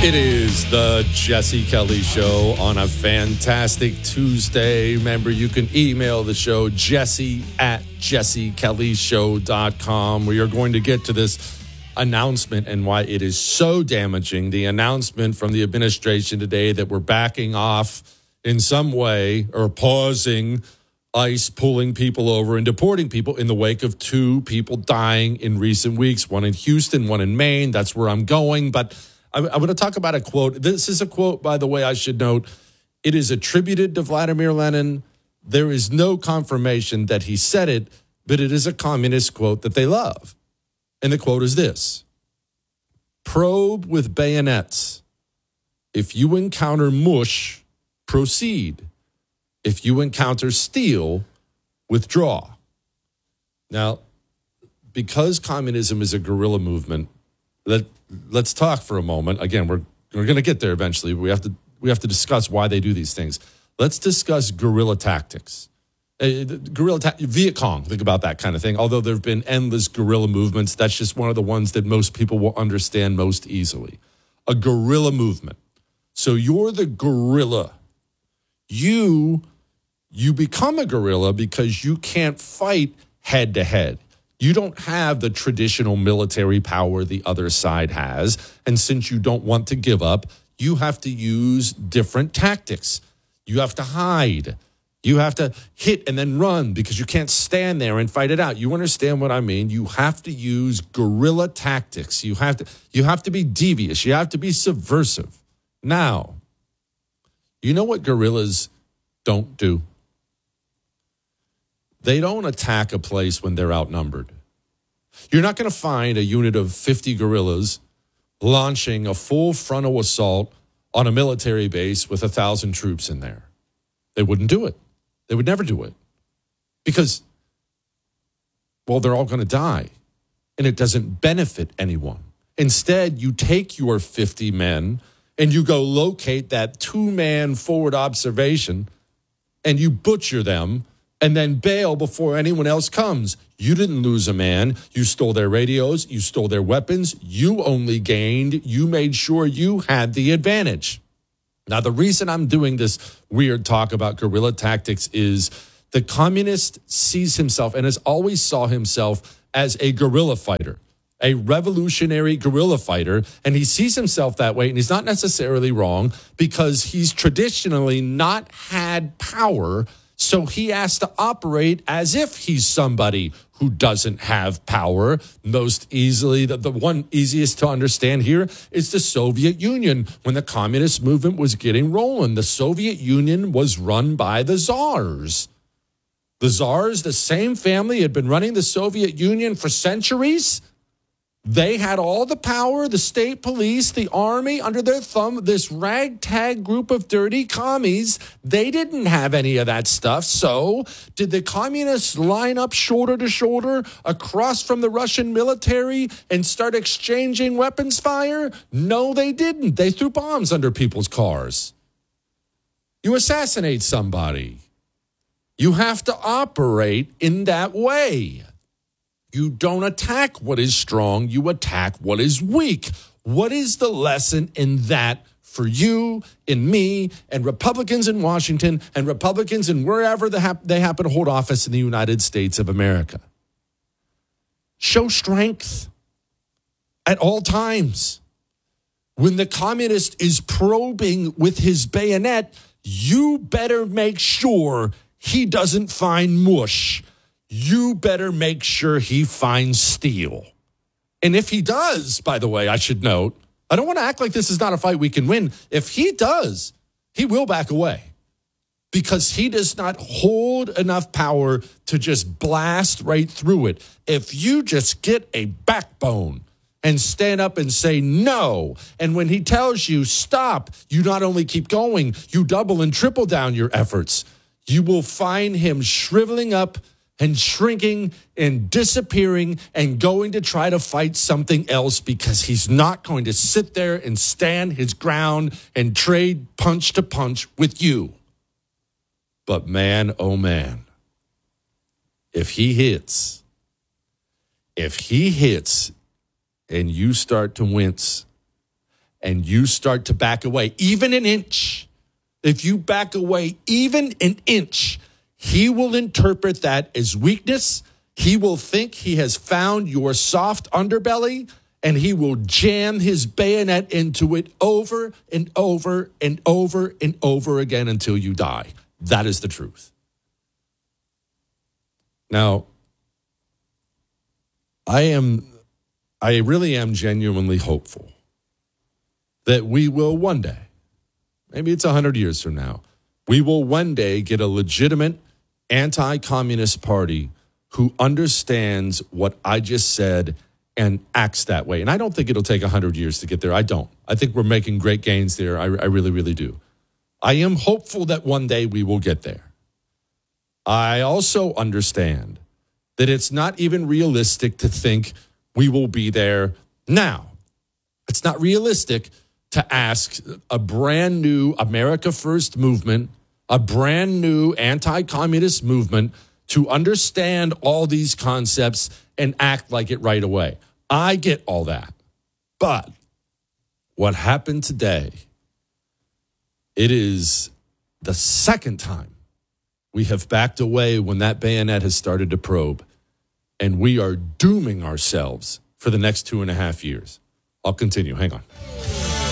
It is the Jesse Kelly Show on a fantastic Tuesday. Remember, you can email the show, jesse@jessekellyshow.com. We are going to get to this announcement and why it is so damaging. The announcement from the administration today that we're backing off in some way or pausing ICE pulling people over and deporting people in the wake of 2 people dying in recent weeks, one in Houston, one in Maine. That's where I'm going. But I want to talk about a quote. This is a quote, by the way, I should note. It is attributed to Vladimir Lenin. There is no confirmation that he said it, but it is a communist quote that they love. And the quote is this: probe with bayonets. If you encounter mush, proceed. If you encounter steel, withdraw. Now, because communism is a guerrilla movement, let's talk for a moment. Again, we're going to get there eventually. We have to discuss why they do these things. Let's discuss guerrilla tactics. Viet Cong, think about that kind of thing. Although there have been endless guerrilla movements, that's just one of the ones that most people will understand most easily. A guerrilla movement. So you're the guerrilla. You become a guerrilla because you can't fight head to head. You don't have the traditional military power the other side has. And since you don't want to give up, you have to use different tactics. You have to hide. You have to hit and then run because you can't stand there and fight it out. You understand what I mean? You have to use guerrilla tactics. You have to be devious. You have to be subversive. Now, you know what guerrillas don't do? They don't attack a place when they're outnumbered. You're not going to find a unit of 50 guerrillas launching a full frontal assault on a military base with 1,000 troops in there. They wouldn't do it. They would never do it. Because, well, they're all going to die. And it doesn't benefit anyone. Instead, you take your 50 men and you go locate that 2-man forward observation and you butcher them and then bail before anyone else comes. You didn't lose a man. You stole their radios. You stole their weapons. You only gained. You made sure you had the advantage. Now, the reason I'm doing this weird talk about guerrilla tactics is the communist sees himself and has always saw himself as a guerrilla fighter, a revolutionary guerrilla fighter. And he sees himself that way. And he's not necessarily wrong because he's traditionally not had power. So he has to operate as if he's somebody who doesn't have power. Most easily, the one easiest to understand here is the Soviet Union. When the communist movement was getting rolling, the Soviet Union was run by the czars. The czars, the same family, had been running the Soviet Union for centuries. They had all the power, the state police, the army under their thumb, this ragtag group of dirty commies. They didn't have any of that stuff. So did the communists line up shoulder to shoulder across from the Russian military and start exchanging weapons fire? No, they didn't. They threw bombs under people's cars. You assassinate somebody. You have to operate in that way. You don't attack what is strong. You attack what is weak. What is the lesson in that for you and me and Republicans in Washington and Republicans in wherever they happen to hold office in the United States of America? Show strength at all times. When the communist is probing with his bayonet, you better make sure he doesn't find mush. You better make sure he finds steel. And if he does, by the way, I should note, I don't want to act like this is not a fight we can win. If he does, he will back away because he does not hold enough power to just blast right through it. If you just get a backbone and stand up and say no, and when he tells you stop, you not only keep going, you double and triple down your efforts. You will find him shriveling up and shrinking and disappearing and going to try to fight something else because he's not going to sit there and stand his ground and trade punch to punch with you. But man, oh man, if he hits and you start to wince and you start to back away, even an inch, if you back away even an inch, he will interpret that as weakness. He will think he has found your soft underbelly, and he will jam his bayonet into it over and over and over and over again until you die. That is the truth. Now, I really am genuinely hopeful that we will one day, maybe it's 100 years from now, we will one day get a legitimate anti-communist party who understands what I just said and acts that way. And I don't think it'll take 100 years to get there. I don't. I think we're making great gains there. I really, really do. I am hopeful that one day we will get there. I also understand that it's not even realistic to think we will be there now. It's not realistic to ask a brand new America First movement, a brand new anti-communist movement to understand all these concepts and act like it right away. I get all that. But what happened today, it is the second time we have backed away when that bayonet has started to probe, and we are dooming ourselves for the next 2.5 years. I'll continue. Hang on.